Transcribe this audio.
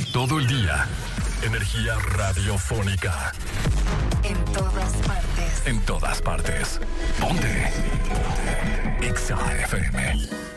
Todo el día. Energía radiofónica. En todas partes. En todas partes. Ponte. Exa FM.